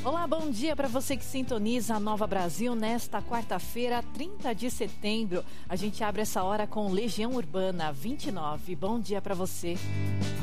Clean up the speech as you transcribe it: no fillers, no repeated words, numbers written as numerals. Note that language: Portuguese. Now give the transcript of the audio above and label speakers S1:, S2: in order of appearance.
S1: Olá, bom dia para você que sintoniza a Nova Brasil nesta quarta-feira, 30 de setembro. A gente abre essa hora com Legião Urbana 29. Bom dia para você.